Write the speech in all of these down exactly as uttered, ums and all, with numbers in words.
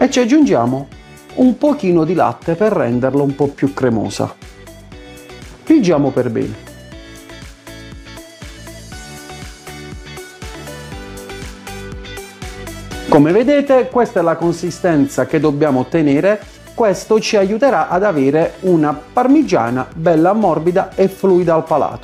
e ci aggiungiamo un pochino di latte per renderla un po' più cremosa. Friggiamo per bene. Come vedete, questa è la consistenza che dobbiamo ottenere. Questo ci aiuterà ad avere una parmigiana bella morbida e fluida al palato.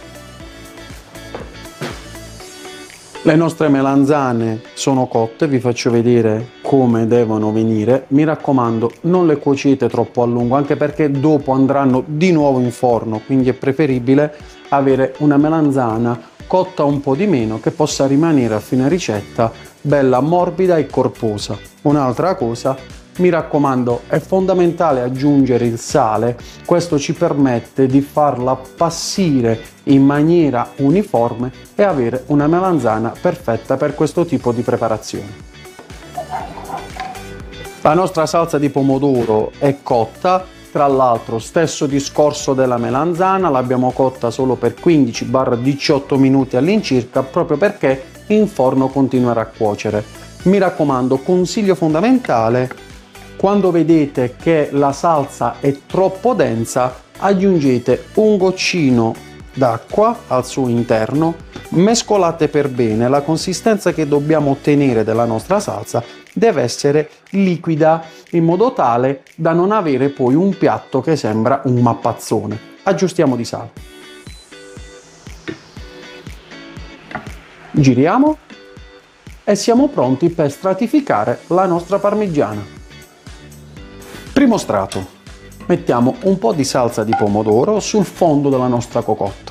Le nostre melanzane sono cotte, vi faccio vedere come devono venire. Mi raccomando, non le cuocete troppo a lungo, anche perché dopo andranno di nuovo in forno, quindi è preferibile avere una melanzana cotta un po' di meno, che possa rimanere a fine ricetta bella morbida e corposa. Un'altra cosa, mi raccomando, è fondamentale aggiungere il sale. Questo ci permette di farla appassire in maniera uniforme e avere una melanzana perfetta per questo tipo di preparazione. La nostra salsa di pomodoro è cotta. Tra l'altro, stesso discorso della melanzana, l'abbiamo cotta solo per quindici diciotto minuti all'incirca, proprio perché in forno continuerà a cuocere. Mi raccomando, consiglio fondamentale: quando vedete che la salsa è troppo densa, aggiungete un goccino d'acqua al suo interno, mescolate per bene. La consistenza che dobbiamo ottenere della nostra salsa deve essere liquida, in modo tale da non avere poi un piatto che sembra un mappazzone. Aggiustiamo di sale. Giriamo e siamo pronti per stratificare la nostra parmigiana. Primo strato. Mettiamo un po' di salsa di pomodoro sul fondo della nostra cocotta.